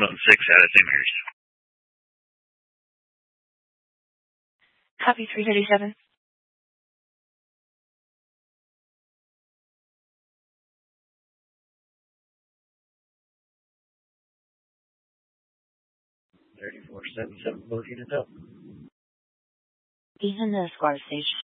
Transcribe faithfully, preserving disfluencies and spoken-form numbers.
Mountain six out of Saint Mary's. Copy three thirty-seven. thirty-four seventy-seven, both units up. Even the squad station.